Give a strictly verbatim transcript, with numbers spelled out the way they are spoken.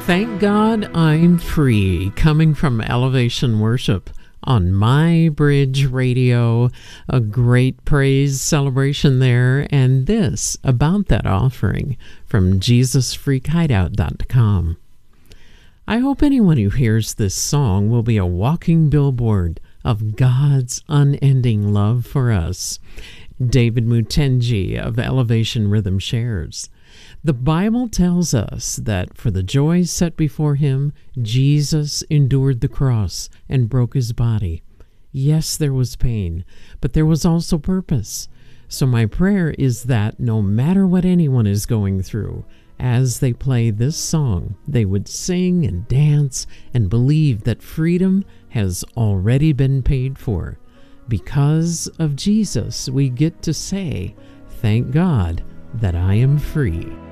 Thank God I'm Free, coming from Elevation Worship on My Bridge Radio. A great praise celebration there, and this about that offering from Jesus Freak Hideout dot com. I hope anyone who hears this song will be a walking billboard of God's unending love for us. David Mutenji of Elevation Rhythm shares, "The Bible tells us that for the joy set before him, Jesus endured the cross and broke his body. Yes, there was pain, but there was also purpose. So my prayer is that no matter what anyone is going through, as they play this song, they would sing and dance and believe that freedom has already been paid for. Because of Jesus, we get to say, 'Thank God that I am free.'"